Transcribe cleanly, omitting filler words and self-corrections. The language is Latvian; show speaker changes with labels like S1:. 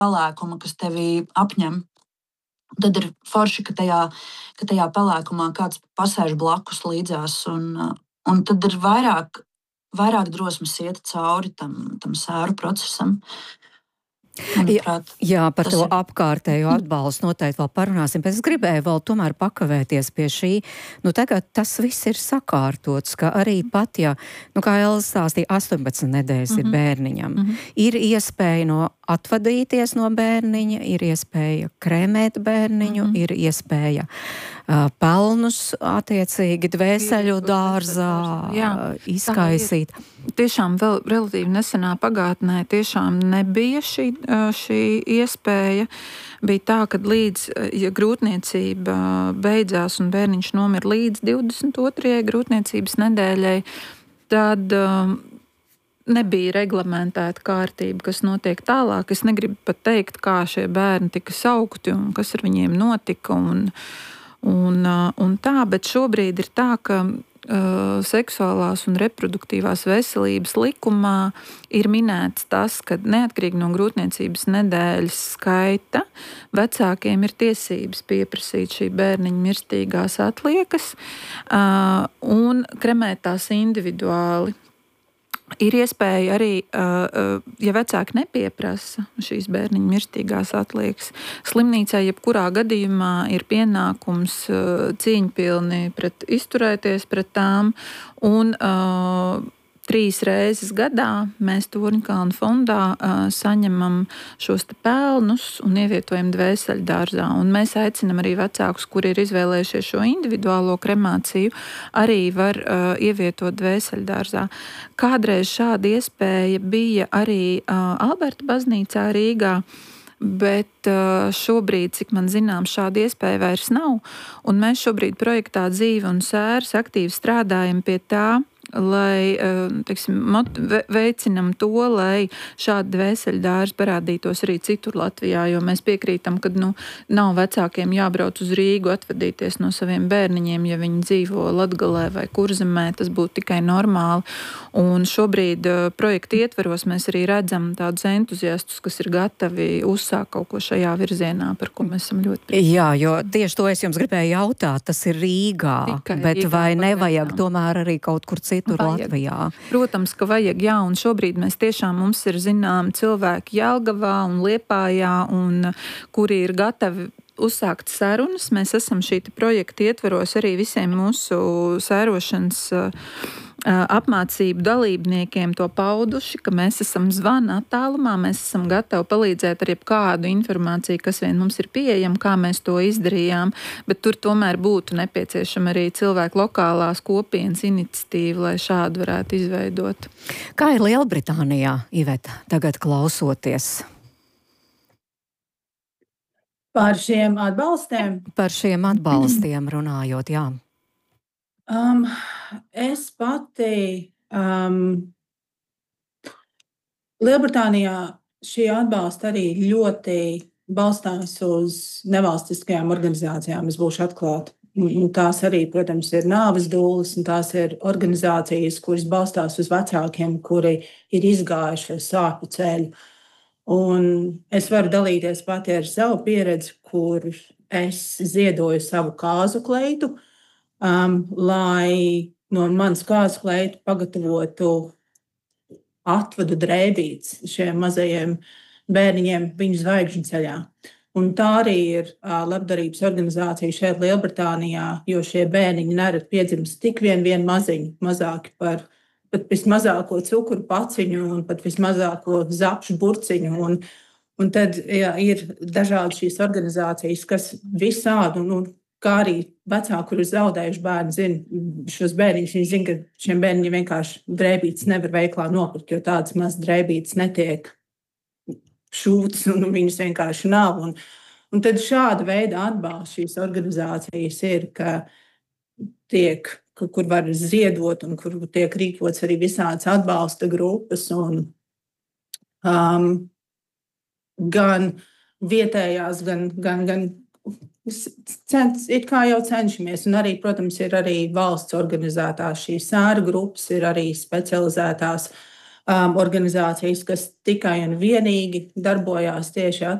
S1: pelēkuma, kas tevi apņem. Tad ir forši, ka tajā pelēkumā kāds pasēž blakus līdzās, un tad ir vairāk drosmes iet cauri tam sēru procesam. Manuprāt,
S2: Jā, par
S1: tas
S2: to
S1: ir.
S2: apkārtējo atbalstu noteikti vēl parunāsim, bet es gribēju vēl tomēr pakavēties pie šī. Tagad tas viss ir sakārtots, ka arī pat, ja, kā Elza stāstīja, 18 nedēļas ir bērniņam, ir iespēja atvadīties no bērniņa, ir iespēja krēmēt bērniņu, ir iespēja pelnus attiecīgi dvēseļu dārzā izkaisīt.
S3: Tiešām vēl relatīvi nesenā pagātnē tiešām nebija šī iespēja. Bija tā, ka ja grūtniecība beidzās un bērniņš nomira līdz 22. grūtniecības nedēļai, tad nebija reglamentēta kārtība, kas notiek tālāk. Es negribu pat teikt, kā šie bērni tika saukti un kas ar viņiem notika un tā, bet šobrīd ir tā, ka seksuālās un reproduktīvās veselības likumā ir minēts tas, ka neatkarīgi no grūtniecības nedēļas skaita vecākiem ir tiesības pieprasīt šī bērniņa mirstīgās atliekas un kremēt tās individuāli. Ir iespēja arī, ja vecāki nepieprasa šīs bērniņa mirstīgās atliekas, slimnīcai jebkurā gadījumā ir pienākums cieņpilni izturēties pret tām un 3 reizes gadā mēs Torņkalna fondā saņemam šos te pelnus un ievietojam dvēseļu dārzā. Un mēs aicinam arī vecākus, kuri ir izvēlējušies šo individuālo kremāciju, arī var ievietot dvēseļu dārzā. Kādreiz šāda iespēja bija arī Alberta baznīcā Rīgā, bet šobrīd, cik man zinām, šāda iespēja vairs nav. Un mēs šobrīd projektā Dzīve un sēras aktīvi strādājam pie tā, lai veicinam to, lai šādi dvēseļu dārzi parādītos arī citur Latvijā, jo mēs piekrītam, ka nav vecākiem jābrauc uz Rīgu atvadīties no saviem bērniņiem, ja viņi dzīvo Latgalē vai Kurzemē, tas būtu tikai normāli. Un šobrīd projekta ietveros mēs arī redzam tādus entuziastus, kas ir gatavi uzsākt kaut ko šajā virzienā, par ko mēs esam ļoti priecīgi.
S2: Jā, jo tieši to es jums gribēju jautāt, tas ir Rīgā, bet Rīgā, vai nevajag tomēr arī kaut kur citur Latvijā?
S3: Protams, ka vajag, jā, un šobrīd mums ir zinām cilvēki Jelgavā un Liepājā, un kuri ir gatavi uzsākt sarunas. Mēs esam šī projekta ietveros arī visiem mūsu sērošanas apmācību dalībniekiem to pauduši, ka mēs esam zvana attālumā, mēs esam gatavi palīdzēt ar jebkādu informāciju, kas vien mums ir pieejama, kā mēs to izdarījām, bet tur tomēr būtu nepieciešama arī cilvēku lokālās kopienas iniciatīva, lai šādu varētu izveidot.
S2: Kā ir Lielbritānijā, Iveta, tagad klausoties?
S4: Par šiem atbalstiem?
S2: Par šiem atbalstiem runājot, jā.
S4: Es pati Lielbritānijā šī atbalsta arī ļoti balstās uz nevalstiskajām organizācijām, es būšu atklāta. Tās arī, protams, ir nāves dūles, un tās ir organizācijas, kuras balstās uz vecākiem, kuri ir izgājuši ar sāpju ceļu. Un es varu dalīties pati ar savu pieredzi, kur es ziedoju savu kāzu kleitu, lai no manas kāzu kleitu pagatavotu atvadu drēbītes šiem mazajiem bērniņiem viņu zvaigžņu ceļā. Un tā arī ir labdarības organizācija šeit Lielbritānijā, jo šie bērniņi nerad piedzimst tik vien maziņi, mazāki par pat vismazāko cukuru paciņu un pat vismazāko zapšu burciņu. Un tad ir dažādi šīs organizācijas, kas visādi, kā arī vecāki, kuri ir zaudējuši bērnu, zina šos bērniņus. Viņi zina, ka šiem bērniņiem vienkārši drēbītes nevar veiklā nopirkt, jo tādas mazas drēbītes netiek šūtas un viņas vienkārši nav. Un tad šāda veida atbalsts šīs organizācijas ir, ka kur var ziedot un kur tiek rīkots arī visādas atbalsta grupas un gan vietējās, gan it kā jau cenšamies. Un arī, protams, ir arī valsts organizētās šīs sēru grupas, ir arī specializētās organizācijas, kas tikai un vienīgi darbojās tieši